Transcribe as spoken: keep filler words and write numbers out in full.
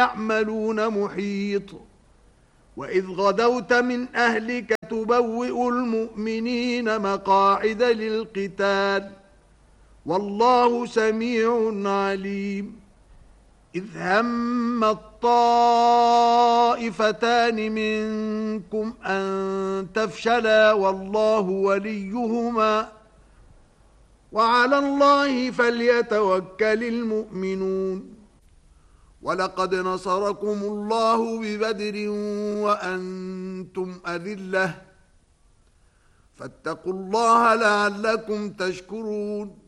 يعملون محيط وإذ غدوت من أهلك تبوئ المؤمنين مقاعد للقتال والله سميع عليم إذ هم الطائفتان منكم أن تفشلا والله وليهما وعلى الله فليتوكل المؤمنون ولقد نصركم الله ببدر وأنتم أذلة فاتقوا الله لعلكم تشكرون